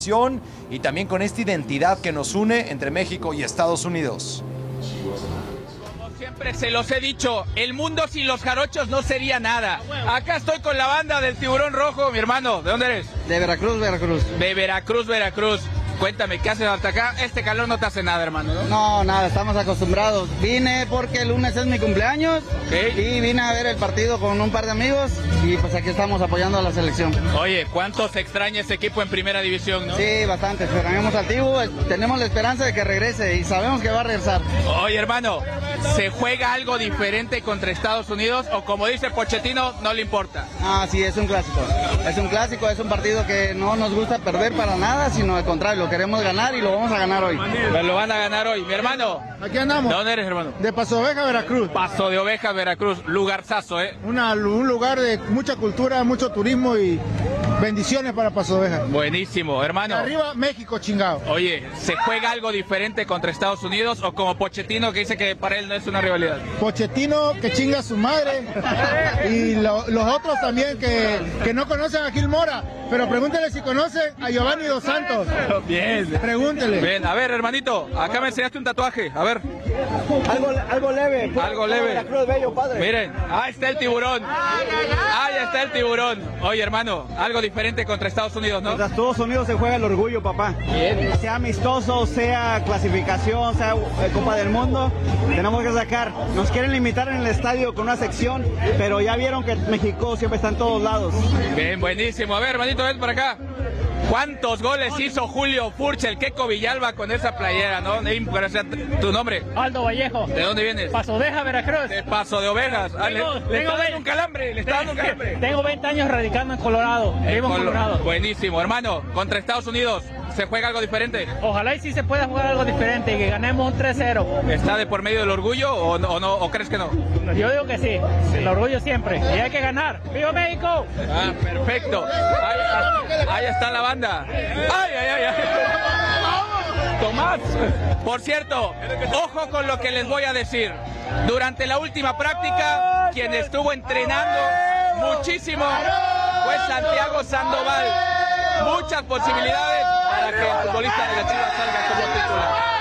y también con esta identidad que nos une entre México y Estados Unidos. Como siempre se los he dicho, el mundo sin los jarochos no sería nada. Acá estoy con la banda del Tiburón Rojo, mi hermano. ¿De dónde eres? De Veracruz. De Veracruz. Cuéntame, ¿qué haces hasta acá? Este calor no te hace nada, hermano, ¿no? No, nada, estamos acostumbrados. Vine porque el lunes es mi cumpleaños, ¿sí? Y vine a ver el partido con un par de amigos y pues aquí estamos apoyando a la selección. Oye, ¿cuánto se extraña ese equipo en primera división, no? Sí, bastante, extrañamos al Tibu, tenemos la esperanza de que regrese y sabemos que va a regresar. Oye, hermano, ¿se juega algo diferente contra Estados Unidos o como dice Pochettino, no le importa? Ah, sí, es un clásico, es un partido que no nos gusta perder para nada, sino al contrario, lo queremos ganar y lo vamos a ganar hoy. Pero lo van a ganar hoy. Mi hermano. Aquí andamos. ¿De dónde eres, hermano? De Paso de Ovejas, Veracruz. Paso de Ovejas, Veracruz. Lugarzazo, ¿eh? Un lugar de mucha cultura, mucho turismo y bendiciones para Paso de Ovejas. Buenísimo, hermano. Arriba, México, chingado. Oye, ¿se juega algo diferente contra Estados Unidos o como Pochettino que dice que para él no es una rivalidad? Pochettino que chinga a su madre y los otros también que no conocen a Gil Mora, pero pregúntele si conocen a Giovanni Dos Santos. Bien. Pregúntele. Bien, a ver, hermanito, acá me enseñaste un tatuaje, a ver. Algo leve. Algo leve. Veracruz, bello, padre. Miren, ahí está el tiburón. Ahí está el tiburón. Oye, hermano, algo diferente contra Estados Unidos, ¿no? Contra Estados Unidos se juega el orgullo, papá. Bien. Sea amistoso, sea clasificación, sea Copa del Mundo, tenemos que sacar. Nos quieren limitar en el estadio con una sección, pero ya vieron que México siempre está en todos lados. Bien, buenísimo. A ver, hermanito, ven por acá. ¿Cuántos goles hizo Julio Furch, el Queco Villalba con esa playera, no? ¿Tu nombre? Aldo Vallejo. ¿De dónde vienes? Paso de Ovejas, Veracruz. De Paso de Ovejas. Le está dando un calambre, Tengo 20 años radicando en Colorado. Vivo en Colorado. Buenísimo, hermano. Contra Estados Unidos, ¿se juega algo diferente? Ojalá y sí se pueda jugar algo diferente y que ganemos un 3-0. ¿Está de por medio del orgullo o no, o crees que no? Yo digo que sí. El orgullo siempre. Y hay que ganar. ¡Viva México! Ah, perfecto. Ahí está la banda. ¡Ay! Tomás. Por cierto, ojo con lo que les voy a decir. Durante la última práctica, quien estuvo entrenando muchísimo fue Santiago Sandoval. Muchas posibilidades para que el futbolista de la Chivas salga como titular.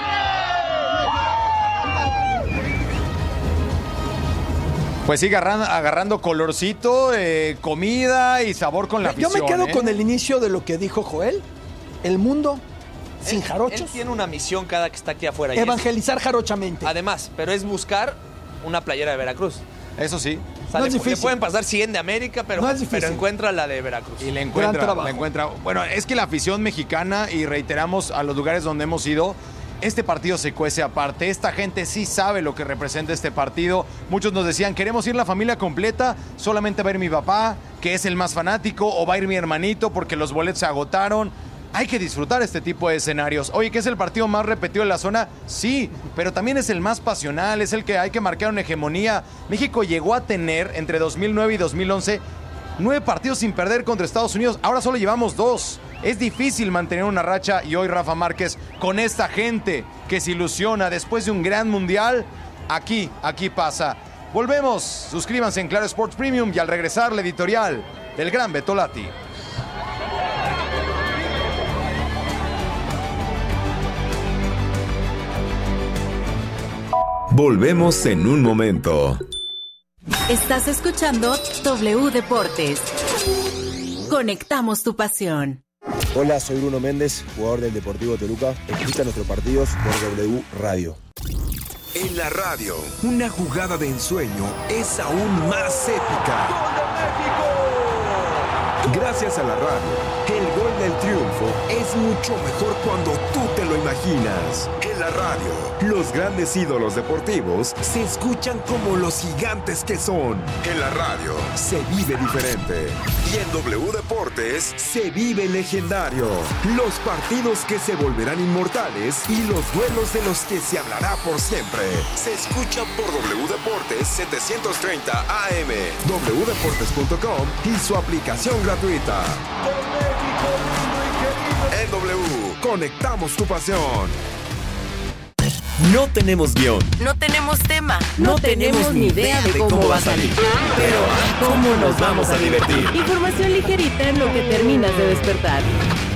Pues sigue agarrando colorcito, comida y sabor con la afición. Yo me quedo con el inicio de lo que dijo Joel. El mundo sin jarochos. Él tiene una misión cada que está aquí afuera. Evangelizar jarochamente. Además, pero es buscar una playera de Veracruz. Eso sí. No es difícil. Le pueden pasar 100 de América, pero encuentra la de Veracruz. Y le encuentra. Bueno, es que la afición mexicana, y reiteramos a los lugares donde hemos ido, este partido se cuece aparte. Esta gente sí sabe lo que representa este partido. Muchos nos decían, queremos ir la familia completa, solamente va a ir mi papá, que es el más fanático, o va a ir mi hermanito porque los boletos se agotaron. Hay que disfrutar este tipo de escenarios. Oye, ¿que es el partido más repetido de la zona? Sí, pero también es el más pasional, es el que hay que marcar una hegemonía. México llegó a tener, entre 2009 y 2011, 9 partidos sin perder contra Estados Unidos. Ahora solo llevamos 2. Es difícil mantener una racha y hoy Rafa Márquez, con esta gente que se ilusiona después de un gran mundial, aquí pasa. Volvemos, suscríbanse en Claro Sports Premium y al regresar la editorial del gran Beto Lati. Volvemos en un momento. Estás escuchando W Deportes. Conectamos tu pasión. Hola, soy Bruno Méndez, jugador del Deportivo Toluca. Escucha nuestros partidos por W Radio. En la radio, una jugada de ensueño es aún más épica. Gracias a la radio, el gol del triunfo es mucho mejor cuando tú te lo imaginas. En la radio, los grandes ídolos deportivos se escuchan como los gigantes que son. En la radio, se vive diferente. Y en W Deportes, se vive legendario. Los partidos que se volverán inmortales y los duelos de los que se hablará por siempre. Se escuchan por W Deportes 730 AM, wdeportes.com y su aplicación gratuita. En W, conectamos tu pasión. No tenemos guión. No tenemos tema. No tenemos ni idea de cómo va a salir. Pero ¿cómo nos vamos a divertir? Información ligerita en lo que terminas de despertar.